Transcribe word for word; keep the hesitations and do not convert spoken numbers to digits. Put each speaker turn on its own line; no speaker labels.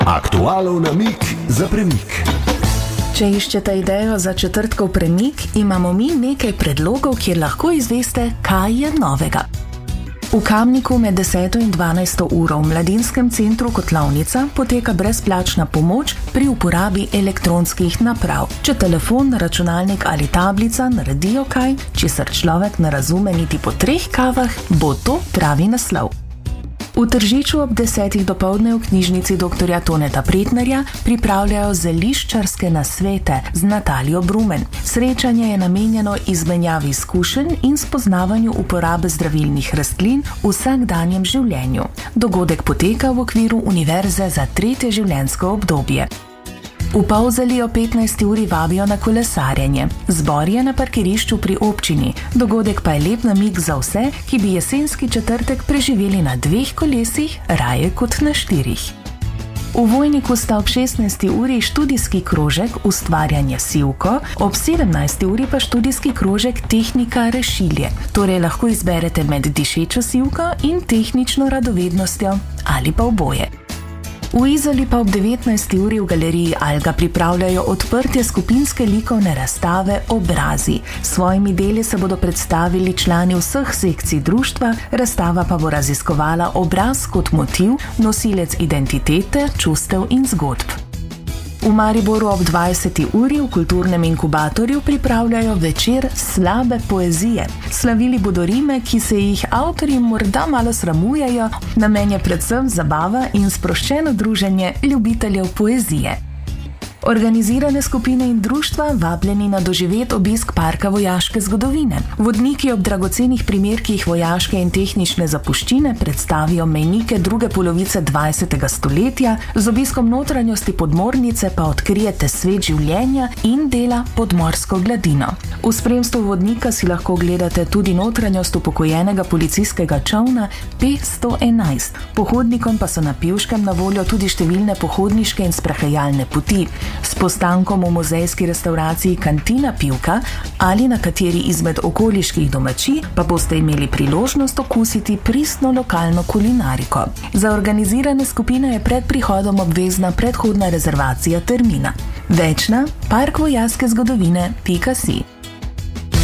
Aktualov namig za premik.
Če iščete idejo za četrtkov premik, imamo mi nekaj predlogov, kjer lahko izveste, kaj je novega. V Kamniku med deseto in dvanajsto uro v Mladinskem centru Kotlovnica poteka brezplačna pomoč pri uporabi elektronskih naprav. Če telefon, računalnik ali tablica naredijo kaj, česar človek ne razume niti po treh kavah, bo to pravi naslov. V Tržiču ob desetih dopoldne v knjižnici doktorja Toneta Pretnarja pripravljajo zeliščarske nasvete z Natalijo Brumen. Srečanje je namenjeno izmenjavi izkušenj in spoznavanju uporabe zdravilnih rastlin v vsakdanjem življenju. Dogodek poteka v okviru Univerze za tretje življenjsko obdobje. V Polzeli o petnajsti uri vabijo na kolesarjenje. Zbor je na parkirišču pri občini. Dogodek pa je lep namig za vse, ki bi jesenski četrtek preživeli na dveh kolesih, raje kot na štirih. V Vojniku sta ob šestnajsti uri študijski krožek Ustvarjanje sivko, ob sedemnajsti uri pa študijski krožek Tehnika rešilje. Torej lahko izberete med dišečo sivko in tehnično radovednostjo ali pa oboje. V Izoli pa ob devetnajsti uri v galeriji Alga pripravljajo odprtje skupinske likovne razstave Obrazi. S svojimi deli se bodo predstavili člani vseh sekcij društva, razstava pa bo raziskovala obraz kot motiv, nosilec identitete, čustev in zgodb. V Mariboru ob dvajseti uri v kulturnem inkubatorju pripravljajo večer slabe poezije. Slavili bodo rime, ki se jih avtorji morda malo sramujejo, namen je predvsem zabava in sproščeno druženje ljubiteljev poezije. Organizirane skupine in društva vabljeni na doživet obisk Parka vojaške zgodovine. Vodniki ob dragocenih primerkih vojaške in tehnične zapuščine predstavijo mejnike druge polovice dvajsetega stoletja, z obiskom notranjosti podmornice pa odkrijete svet življenja in dela pod morsko gladino. V spremstvu vodnika si lahko gledate tudi notranjost upokojenega policijskega čolna P sto enajst. Pohodnikom pa so na Pivškem na voljo tudi številne pohodniške in sprehajalne poti. S postankom v muzejski restavraciji Kantina Pivka ali na kateri izmed okoliških domačij pa boste imeli priložnost okusiti pristno lokalno kulinariko. Za organizirane skupine je pred prihodom obvezna predhodna rezervacija termina. Več na park vojaške zgodovine pika si.